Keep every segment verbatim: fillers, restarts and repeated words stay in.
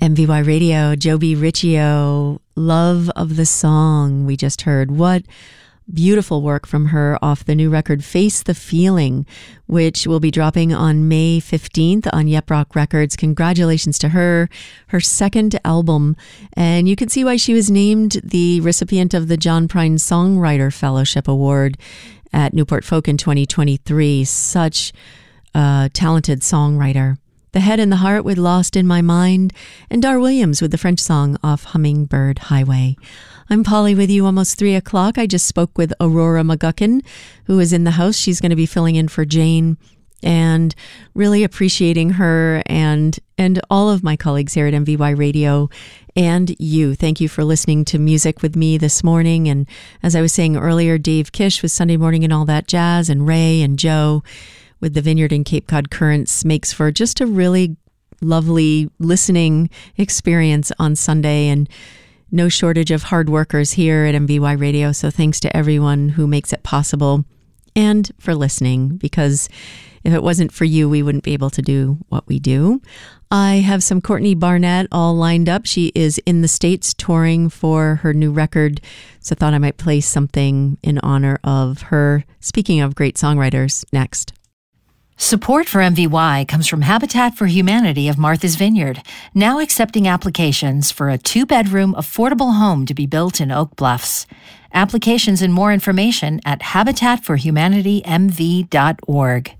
M V Y Radio, Joby Riccio, Love of the Song we just heard. What beautiful work from her off the new record Face the Feeling, which will be dropping on May fifteenth on Yep Rock Records. Congratulations to her, her second album. And you can see why she was named the recipient of the John Prine Songwriter Fellowship Award at Newport Folk in twenty twenty-three. Such a talented songwriter. The Head and the Heart with Lost in My Mind, and Dar Williams with the French song off Hummingbird Highway. I'm Polly with you, almost three o'clock. I just spoke with Aurora McGuckin, who is in the house. She's going to be filling in for Jane, and really appreciating her and and all of my colleagues here at M V Y Radio and you. Thank you for listening to music with me this morning. And as I was saying earlier, Dave Kish with Sunday Morning and All That Jazz, and Ray and Joe with the Vineyard and Cape Cod Currents makes for just a really lovely listening experience on Sunday, and no shortage of hard workers here at M V Y Radio. So thanks to everyone who makes it possible and for listening, because if it wasn't for you, we wouldn't be able to do what we do. I have some Courtney Barnett all lined up. She is in the States touring for her new record, so thought I might play something in honor of her. Speaking of great songwriters, next. Support for M V Y comes from Habitat for Humanity of Martha's Vineyard, now accepting applications for a two-bedroom affordable home to be built in Oak Bluffs. Applications and more information at habitat for humanity m v dot org.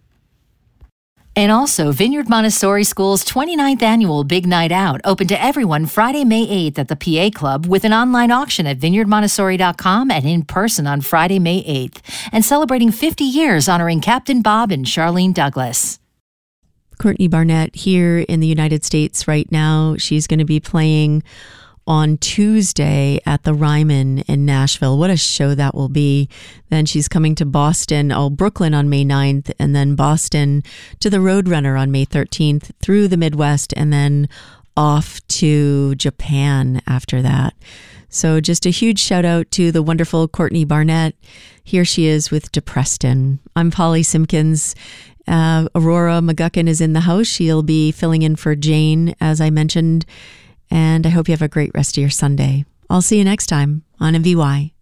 And also, Vineyard Montessori School's twenty-ninth annual Big Night Out, open to everyone Friday, May eighth at the P A Club, with an online auction at vineyard montessori dot com and in person on Friday, May eighth. And celebrating fifty years honoring Captain Bob and Charlene Douglas. Courtney Barnett here in the United States right now. She's going to be playing on Tuesday at the Ryman in Nashville. What a show that will be. Then she's coming to Boston, oh, Brooklyn on May ninth, and then Boston to the Roadrunner on May thirteenth, through the Midwest, and then off to Japan after that. So just a huge shout out to the wonderful Courtney Barnett. Here she is with DePreston. I'm Polly Simpkins. Uh, Aurora McGuckin is in the house. She'll be filling in for Jane, as I mentioned. And I hope you have a great rest of your Sunday. I'll see you next time on M V Y.